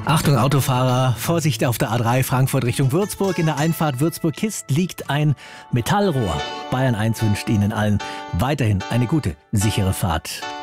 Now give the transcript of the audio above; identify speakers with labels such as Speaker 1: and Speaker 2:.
Speaker 1: Achtung Autofahrer, Vorsicht auf der A3 Frankfurt Richtung Würzburg. In der Einfahrt Würzburg-Kist liegt ein Metallrohr. Bayern 1 wünscht Ihnen allen weiterhin eine gute, sichere Fahrt.